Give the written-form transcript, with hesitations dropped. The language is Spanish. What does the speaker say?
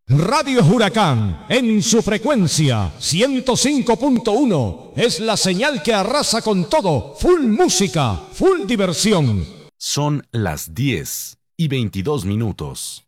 Radio Huracán, en su frecuencia 105.1, es la señal que arrasa con todo. Full música, full diversión. Son las 10:22.